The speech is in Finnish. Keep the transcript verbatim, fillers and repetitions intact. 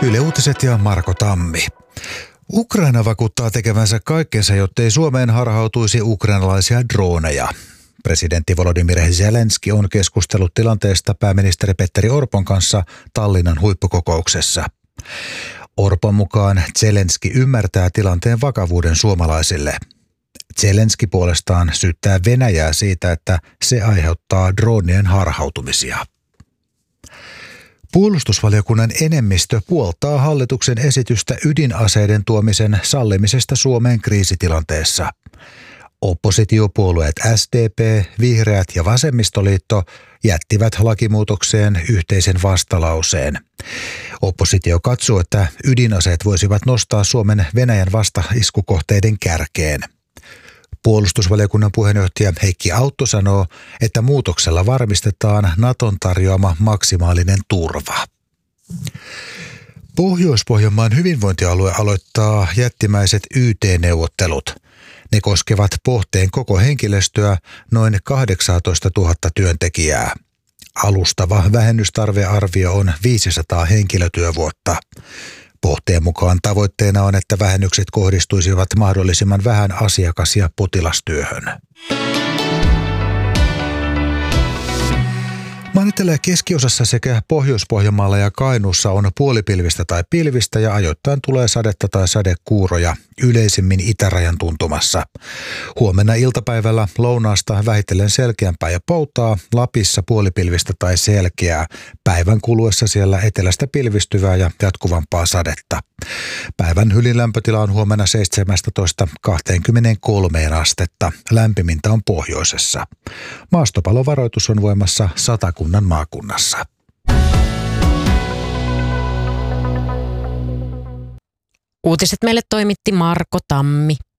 Yle Uutiset ja Marko Tammi. Ukraina vakuuttaa tekevänsä kaikkensa, jottei Suomeen harhautuisi ukrainalaisia droneja. Presidentti Volodymyr Zelenski on keskustellut tilanteesta pääministeri Petteri Orpon kanssa Tallinnan huippukokouksessa. Orpon mukaan Zelenski ymmärtää tilanteen vakavuuden suomalaisille. Zelenski puolestaan syyttää Venäjää siitä, että se aiheuttaa dronien harhautumisia. Puolustusvaliokunnan enemmistö puoltaa hallituksen esitystä ydinaseiden tuomisen sallimisesta Suomeen kriisitilanteessa. Oppositiopuolueet S D P, Vihreät ja Vasemmistoliitto jättivät lakimuutokseen yhteisen vastalauseen. Oppositio katsoo, että ydinaseet voisivat nostaa Suomen Venäjän vastaiskukohteiden kärkeen. Puolustusvaliokunnan puheenjohtaja Heikki Autto sanoo, että muutoksella varmistetaan Naton tarjoama maksimaalinen turva. Pohjois-Pohjanmaan hyvinvointialue aloittaa jättimäiset Y T-neuvottelut. Ne koskevat Pohteen koko henkilöstöä, noin kahdeksantoistatuhatta työntekijää. Alustava vähennystarvearvio on viisisataa henkilötyövuotta. Pohteen mukaan tavoitteena on, että vähennykset kohdistuisivat mahdollisimman vähän asiakas- ja potilastyöhön. Maan etelä- ja keskiosassa sekä Pohjois-Pohjanmaalla ja Kainuussa on puolipilvistä tai pilvistä ja ajoittain tulee sadetta tai sadekuuroja, yleisimmin itärajan tuntumassa. Huomenna iltapäivällä lounaasta vähitellen selkeämpää ja poutaa, Lapissa puolipilvistä tai selkeää. Päivän kuluessa siellä etelästä pilvistyvää ja jatkuvampaa sadetta. Päivän ylin lämpötila on huomenna seitsemästätoista kaksikymmentäkolme astetta. Lämpimintä on pohjoisessa. Maastopalovaroitus on voimassa Satakunnan maakunnassa. Uutiset meille toimitti Marko Tammi.